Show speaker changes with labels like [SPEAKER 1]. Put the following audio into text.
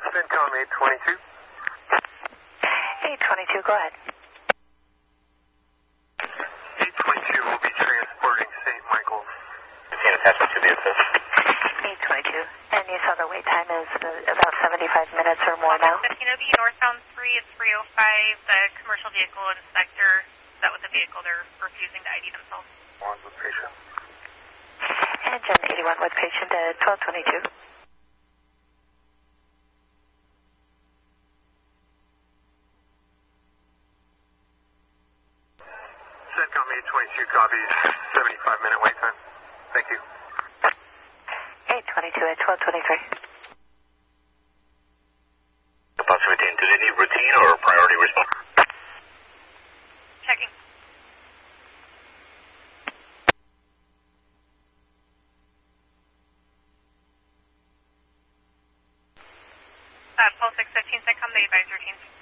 [SPEAKER 1] CENTCOM 822.
[SPEAKER 2] 822, go ahead.
[SPEAKER 1] 822 will be transporting St. Michael's.
[SPEAKER 3] Contain attachment to the assist.
[SPEAKER 2] 822. And you saw the wait time is about 75 minutes or more now?
[SPEAKER 4] 15OB, northbound 3, it's 305. The commercial vehicle inspector, that was the vehicle they're refusing to ID themselves.
[SPEAKER 1] One with patient.
[SPEAKER 2] And Gen 81 with patient at 1222.
[SPEAKER 1] CENTCOM 822 copies. 75-minute wait time. Thank you.
[SPEAKER 2] 822 at 1223.
[SPEAKER 3] Bus 15, do they need routine or priority response?
[SPEAKER 4] Checking. Pulse 615, CENTCOM, the advisory routine.